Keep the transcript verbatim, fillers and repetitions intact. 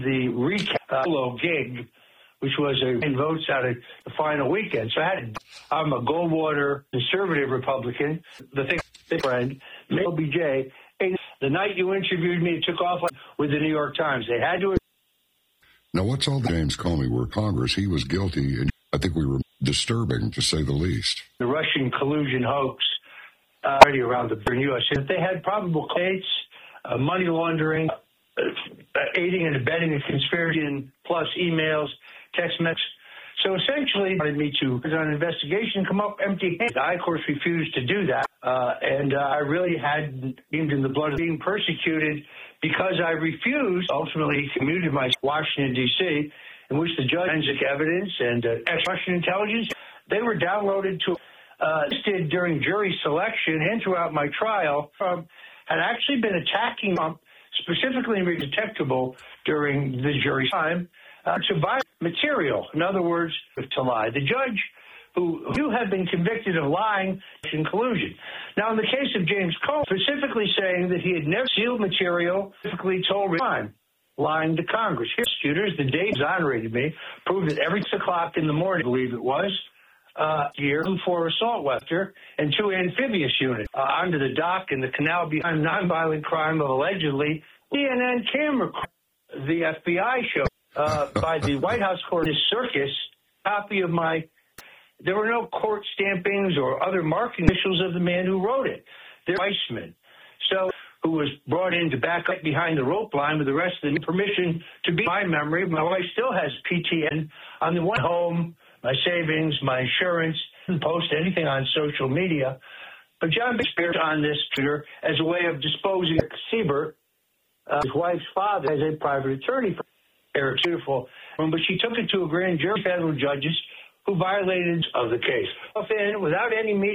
the recap uh, gig, which was a votes out of the final weekend. So I had, I'm a Goldwater conservative Republican. The thing, friend, L B J, the night you interviewed me, it took off with the New York Times. They had to. Now, what's all the James Comey were Congress? He was guilty, and I think we were disturbing, to say the least. The Russian collusion hoax uh, already around the U S If they had probable states, uh, money laundering, uh, aiding and abetting a conspiracy, plus emails, text messages. So essentially, wanted me to put on an investigation, come up empty-handed. I, of course, refused to do that, uh, and uh, I really had deemed in the blood of being persecuted because I refused. Ultimately, commuted my Washington, D C, in which the judge, forensic evidence and uh, Russian intelligence, they were downloaded to uh, listed during jury selection and throughout my trial, um, had actually been attacking Trump, specifically detectable during the jury time, uh, to buy material. In other words, to lie. The judge who, who had been convicted of lying in collusion. Now, in the case of James Comey, specifically saying that he had never sealed material, specifically told crime, lying to Congress. Prosecutors, the day exonerated me, proved that every six o'clock in the morning, I believe it was, uh, year for assault weapon and two amphibious units uh, onto the dock in the canal behind nonviolent crime of allegedly C N N camera. The F B I showed uh, by the White House court, this circus copy of my. There were no court stampings or other marking initials of the man who wrote it. They're Weissman. So, who was brought in to back up behind the rope line with the rest of the permission to be my memory. My wife still has P T S D on the one home, my savings, my insurance, didn't post anything on social media. But John Bixby on this Twitter as a way of disposing of Siebert, uh, his wife's father, as a private attorney for Eric's beautiful. But she took it to a grand jury, federal judges, who violated of the case. Without any media.